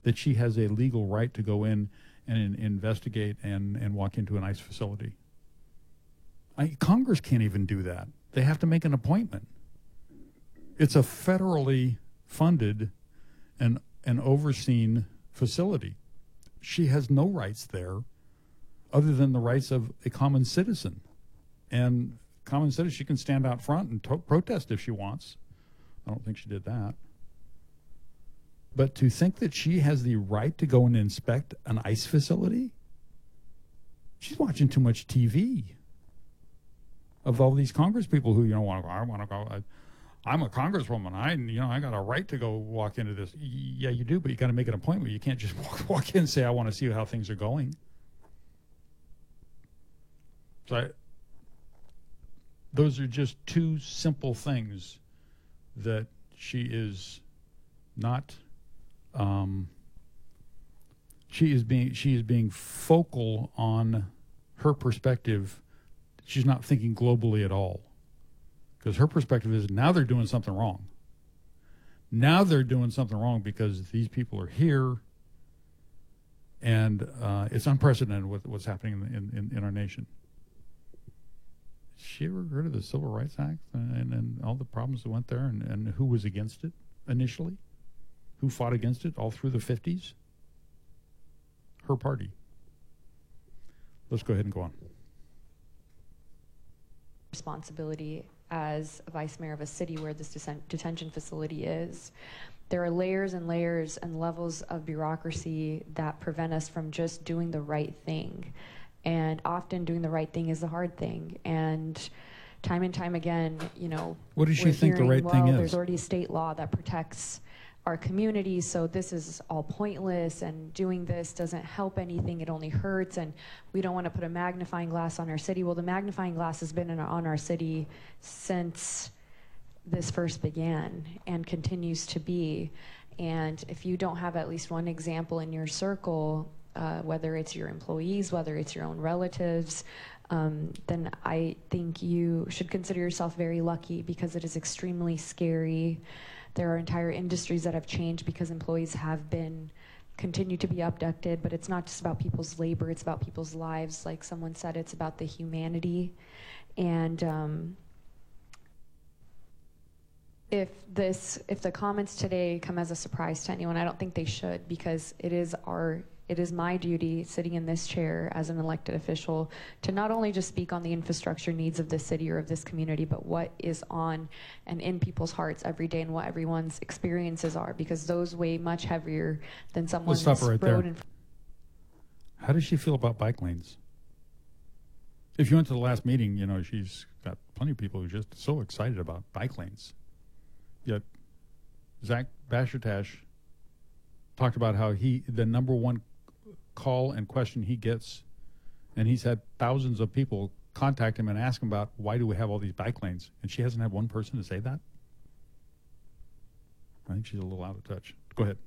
that she has a legal right to go in and investigate and walk into an ICE facility. Congress can't even do that. They have to make an appointment. It's a federally funded and overseen facility. She has no rights there other than the rights of a common citizen. And common citizen, she can stand out front and protest if she wants. I don't think she did that. But to think that she has the right to go and inspect an ICE facility, she's watching too much TV. Of all these Congress people who, I want to go, I'm a congresswoman. I got a right to go walk into this. Yeah, you do, but you got to make an appointment. You can't just walk in and say, I want to see how things are going. So those are just two simple things that she is not. She is being focal on her perspective. She's not thinking globally at all, because her perspective is now they're doing something wrong. Now they're doing something wrong because these people are here, and it's unprecedented what's happening in our nation. Has she ever heard of the Civil Rights Act and all the problems that went there and who was against it initially? Who fought against it all through the 50s? Her party. Let's go ahead and go on. Responsibility as a vice mayor of a city where this detention facility is. There are layers and layers and levels of bureaucracy that prevent us from just doing the right thing. And often doing the right thing is the hard thing. And time and time again, what does she think the right thing is? There's already a state law that protects our community, so this is all pointless, and doing this doesn't help anything, it only hurts, and we don't want to put a magnifying glass on our city. Well, the magnifying glass has been on our city since this first began and continues to be. And if you don't have at least one example in your circle, whether it's your employees, whether it's your own relatives, then I think you should consider yourself very lucky, because it is extremely scary. There are entire industries that have changed because employees have continue to be abducted, but it's not just about people's labor, it's about people's lives. Like someone said, it's about the humanity. And if the comments today come as a surprise to anyone, I don't think they should, because it is my duty sitting in this chair as an elected official to not only just speak on the infrastructure needs of this city or of this community, but what is on and in people's hearts every day and what everyone's experiences are, because those weigh much heavier than someone's road. Right there. In How does she feel about bike lanes? If you went to the last meeting, she's got plenty of people who are just so excited about bike lanes. Yet Zach Bashirtash talked about how the number one call and question he gets, and he's had thousands of people contact him and ask him about why do we have all these bike lanes, and she hasn't had one person to say that. I think she's a little out of touch. Go ahead.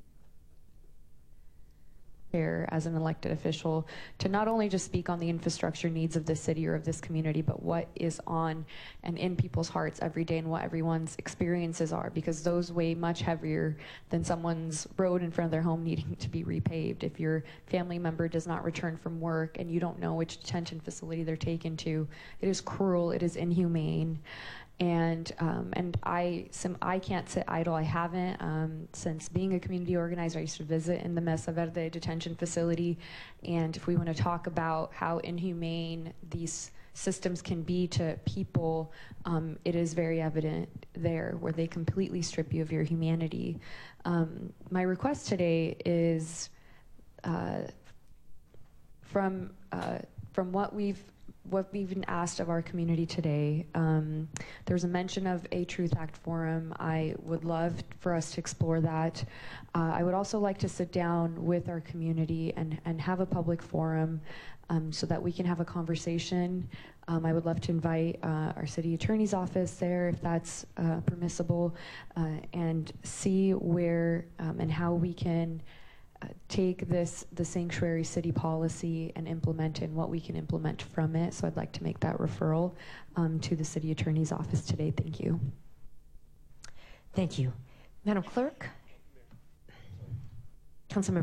As an elected official to not only just speak on the infrastructure needs of this city or of this community, but what is on and in people's hearts every day and what everyone's experiences are, because those weigh much heavier than someone's road in front of their home needing to be repaved. If your family member does not return from work and you don't know which detention facility they're taken to, it is cruel, it is inhumane. And I can't sit idle. I haven't since being a community organizer. I used to visit in the Mesa Verde detention facility, and if we want to talk about how inhumane these systems can be to people, it is very evident there, where they completely strip you of your humanity. My request today is from what we've been asked of our community today. There's a mention of a Truth Act forum. I would love for us to explore that. I would also like to sit down with our community and have a public forum so that we can have a conversation. I would love to invite our city attorney's office there, if that's permissible, and see where and how we can take the sanctuary city policy and implement it and what we can implement from it. So I'd like to make that referral to the city attorney's office today. Thank you. Thank you. Madam Clerk? Councilmember